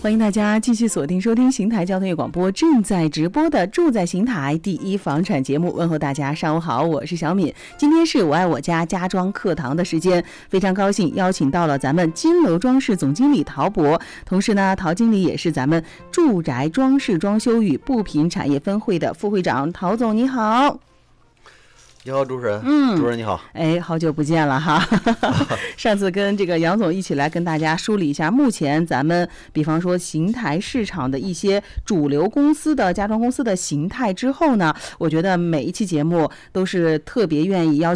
欢迎大家继续锁定收听邢台交通业广播正在直播的住在邢台第一房产节目。问候大家上午好，我是小敏。今天是我爱我家家装课堂的时间，非常高兴邀请到了咱们金楼装饰总经理陶博，同时呢陶经理也是咱们住宅装饰装修与布品产业分会的副会长。陶总你好。 你好，主持人。主持人你好。 好久不见了哈。上次跟这个杨总一起来跟大家梳理一下，目前咱们比方说邢台市场的一些主流公司的家装公司的形态之后呢，我觉得每一期节目都是特别愿意邀